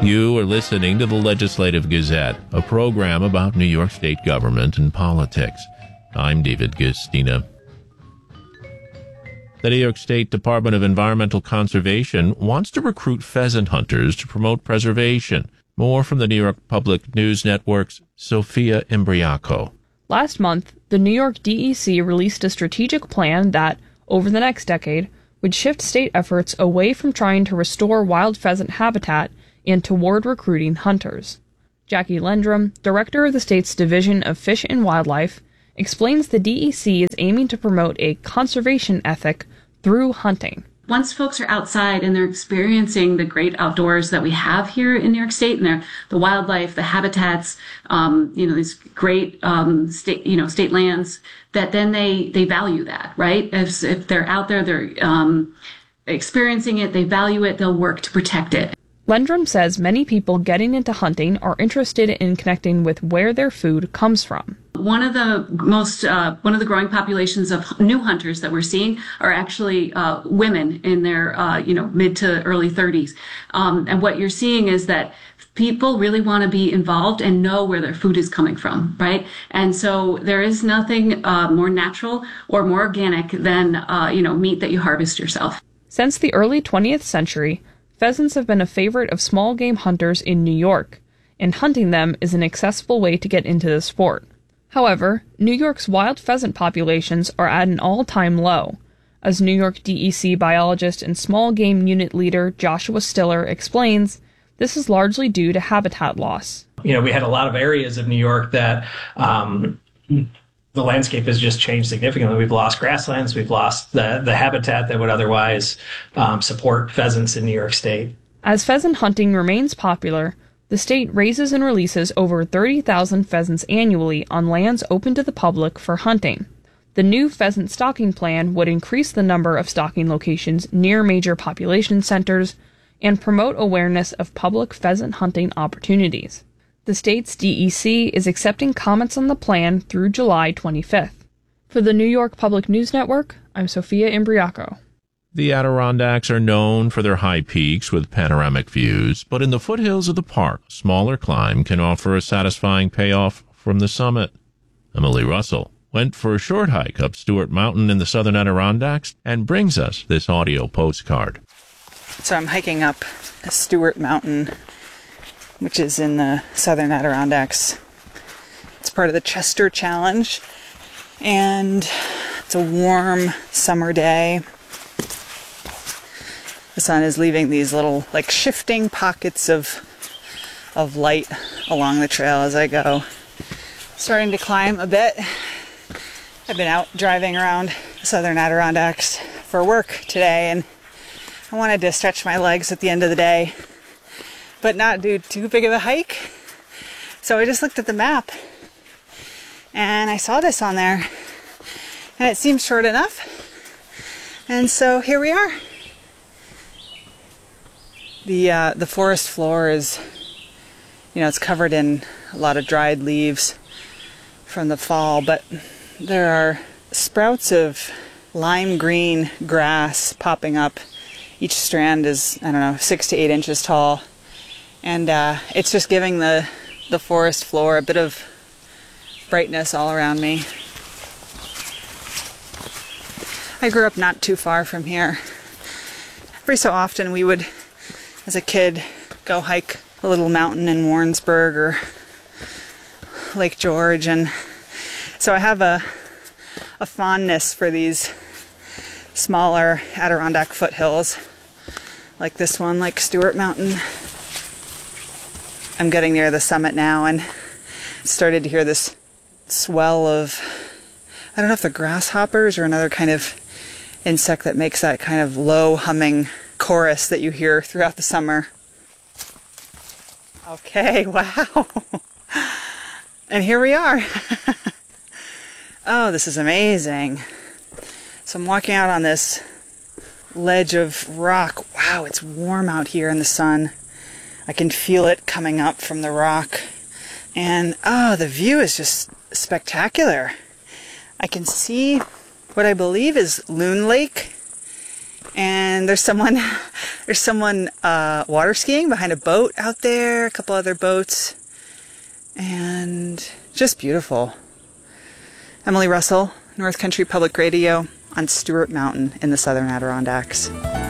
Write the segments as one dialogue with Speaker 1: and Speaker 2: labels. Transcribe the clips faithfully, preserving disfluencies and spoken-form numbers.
Speaker 1: You are listening to the Legislative Gazette, a program about New York State government and politics. I'm David Gastina. The New York State Department of Environmental Conservation wants to recruit pheasant hunters to promote preservation. More from the New York Public News Network's Sophia Imbriaco.
Speaker 2: Last month, the New York D E C released a strategic plan that, over the next decade, would shift state efforts away from trying to restore wild pheasant habitat and toward recruiting hunters. Jackie Lendrum, director of the state's Division of Fish and Wildlife, explains the D E C is aiming to promote a conservation ethic through hunting.
Speaker 3: Once folks are outside and they're experiencing the great outdoors that we have here in New York State, and the wildlife, the habitats, um, you know, these great um, state, you know, state lands, that then they they value that, right? If, if they're out there, they're um, experiencing it, they value it, they'll work to protect it.
Speaker 2: Lendrum says many people getting into hunting are interested in connecting with where their food comes from.
Speaker 3: One of the most, uh, one of the growing populations of new hunters that we're seeing are actually uh, women in their, uh, you know, mid to early thirties. Um, and what you're seeing is that people really want to be involved and know where their food is coming from, right? And so there is nothing uh, more natural or more organic than, uh, you know, meat that you harvest yourself.
Speaker 2: Since the early twentieth century, pheasants have been a favorite of small game hunters in New York, and hunting them is an accessible way to get into the sport. However, New York's wild pheasant populations are at an all-time low, as New York D E C biologist and small game unit leader Joshua Stiller explains. This is largely due to habitat loss.
Speaker 4: You know, we had a lot of areas of New York that um, the landscape has just changed significantly. We've lost grasslands. We've lost the, the habitat that would otherwise um, support pheasants in New York State.
Speaker 2: As pheasant hunting remains popular, the state raises and releases over thirty thousand pheasants annually on lands open to the public for hunting. The new pheasant stalking plan would increase the number of stalking locations near major population centers and promote awareness of public pheasant hunting opportunities. The state's D E C is accepting comments on the plan through July twenty-fifth. For the New York Public News Network, I'm Sophia Imbriaco.
Speaker 1: The Adirondacks are known for their high peaks with panoramic views, but in the foothills of the park, a smaller climb can offer a satisfying payoff from the summit. Emily Russell went for a short hike up Stewart Mountain in the southern Adirondacks and brings us this audio postcard.
Speaker 5: So I'm hiking up Stewart Mountain, which is in the southern Adirondacks. It's part of the Chester Challenge, and it's a warm summer day. The sun is leaving these little, like, shifting pockets of of light along the trail as I go. Starting to climb a bit. I've been out driving around the southern Adirondacks for work today, and I wanted to stretch my legs at the end of the day, but not do too big of a hike. So I just looked at the map, and I saw this on there, and it seemed short enough. And so here we are. The uh, the forest floor is, you know, it's covered in a lot of dried leaves from the fall, but there are sprouts of lime green grass popping up. Each strand is, I don't know, six to eight inches tall, and uh, it's just giving the the forest floor a bit of brightness all around me. I grew up not too far from here. Every so often we would, as a kid, go hike a little mountain in Warrensburg or Lake George, and so I have a a fondness for these smaller Adirondack foothills, like this one, like Stewart Mountain. I'm getting near the summit now, and started to hear this swell of, I don't know if they're grasshoppers or another kind of insect that makes that kind of low humming chorus that you hear throughout the summer. Okay, wow. And here we are. Oh, this is amazing. So I'm walking out on this ledge of rock. Wow, it's warm out here in the sun. I can feel it coming up from the rock. And oh, the view is just spectacular. I can see what I believe is Loon Lake. And there's someone, there's someone uh, water skiing behind a boat out there, a couple other boats, and just beautiful. Emily Russell, North Country Public Radio on Stewart Mountain in the Southern Adirondacks.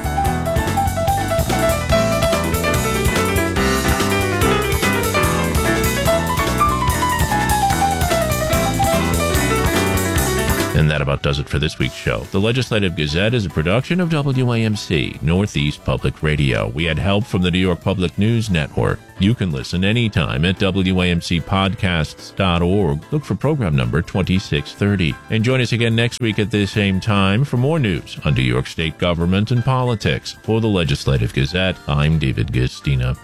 Speaker 1: And that about does it for this week's show. The Legislative Gazette is a production of W A M C, Northeast Public Radio. We had help from the New York Public News Network. You can listen anytime at W A M C podcasts dot org. Look for program number twenty-six thirty. And join us again next week at the same time for more news on New York State government and politics. For the Legislative Gazette, I'm David Gistina.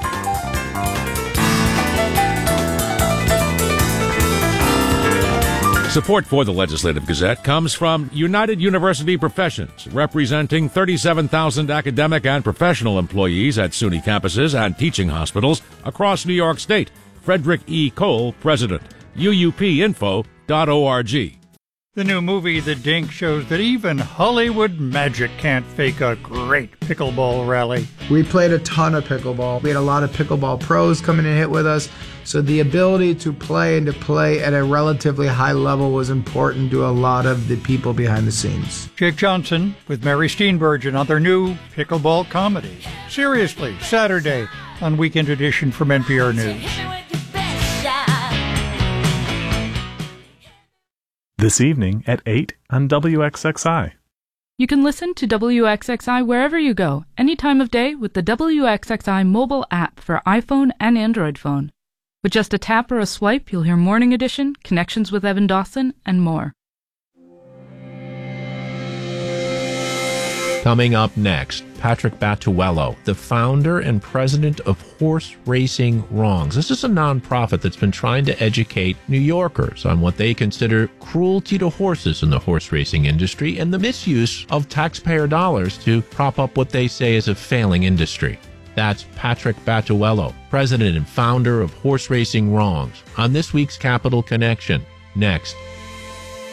Speaker 6: Support for the Legislative Gazette comes from United University Professions, representing thirty-seven thousand academic and professional employees at SUNY campuses and teaching hospitals across New York State. Frederick E. Cole, President. U U P info dot org.
Speaker 7: The new movie, The Dink, shows that even Hollywood magic can't fake a great pickleball rally.
Speaker 8: We played a ton of pickleball. We had a lot of pickleball pros come in and hit with us. So the ability to play and to play at a relatively high level was important to a lot of the people behind the scenes.
Speaker 7: Jake Johnson with Mary Steenburgen on their new pickleball comedy. Seriously, Saturday on Weekend Edition from N P R News.
Speaker 9: This evening at eight on W X X I.
Speaker 10: You can listen to W X X I wherever you go, any time of day with the W X X I mobile app for iPhone and Android phone. With just a tap or a swipe, you'll hear Morning Edition, Connections with Evan Dawson, and more.
Speaker 1: Coming up next, Patrick Battuello, the founder and president of Horse Racing Wrongs. This is a nonprofit that's been trying to educate New Yorkers on what they consider cruelty to horses in the horse racing industry and the misuse of taxpayer dollars to prop up what they say is a failing industry. That's Patrick Battuello, president and founder of Horse Racing Wrongs, on this week's Capital Connection. Next.